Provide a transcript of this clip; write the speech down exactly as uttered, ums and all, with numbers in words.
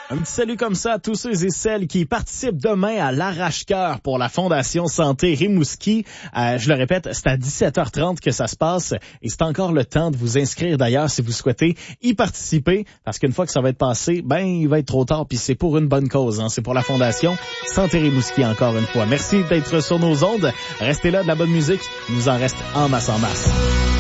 Un petit salut comme ça à tous ceux et celles qui participent demain à l'arrache-cœur pour la Fondation Santé Rimouski. Euh, je le répète, c'est à dix-sept heures trente que ça se passe et c'est encore le temps de vous inscrire d'ailleurs si vous souhaitez y participer parce qu'une fois que ça va être passé, ben il va être trop tard puis c'est pour une bonne cause. Hein. C'est pour la Fondation Santé Rimouski encore une fois. Merci d'être sur nos ondes. Restez là, de la bonne musique. Il nous en reste en masse en masse.